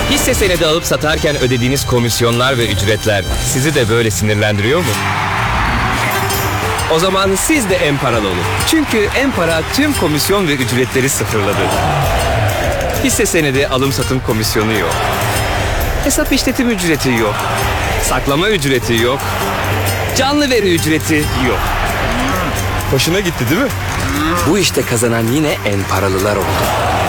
Hisse senedi alıp satarken ödediğiniz komisyonlar ve ücretler sizi de böyle sinirlendiriyor mu? O zaman siz de Enparalı olun. Çünkü Enpara tüm komisyon ve ücretleri sıfırladı. Hisse senedi alım satım komisyonu yok. Hesap işletim ücreti yok. Saklama ücreti yok. Canlı veri ücreti yok. Hoşuna gitti değil mi? Bu işte kazanan yine Enparalılar oldu.